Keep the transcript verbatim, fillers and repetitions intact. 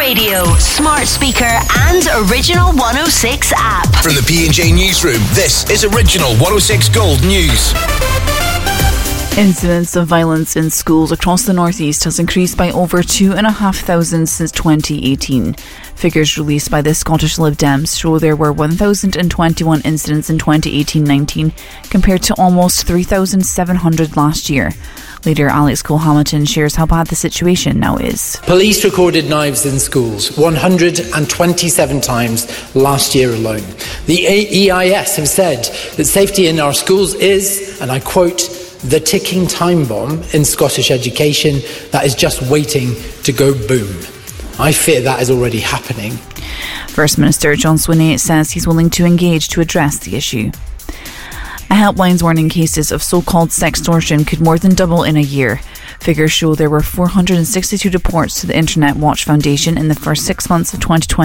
radio, smart speaker and Original one oh six app. From the P and J Newsroom, this is Original one oh six Gold News. Incidents of violence in schools across the northeast has increased by over two and a half thousand since twenty eighteen. Figures released by the Scottish Lib Dems show there were one thousand twenty-one incidents in twenty eighteen nineteen compared to almost three thousand seven hundred last year. Leader Alex Cole-Hamilton shares how bad the situation now is. Police recorded knives in schools one hundred twenty-seven times last year alone. The E I S have said that safety in our schools is, and I quote, the ticking time bomb in Scottish education that is just waiting to go boom. I fear that is already happening. First Minister John Swinney says he's willing to engage to address the issue. A helpline's warning cases of so-called sextortion could more than double in a year. Figures show there were four hundred sixty-two reports to the Internet Watch Foundation in the first six months of twenty twenty.